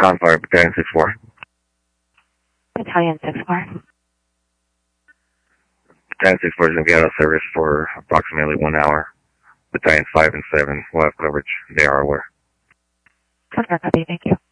Convoy, Battalion 6-4. Battalion 6-4. Battalion 6-4 is going to be out of service for approximately 1 hour. Battalions 5 and 7 will have coverage. They are aware. Confirm, copy, thank you.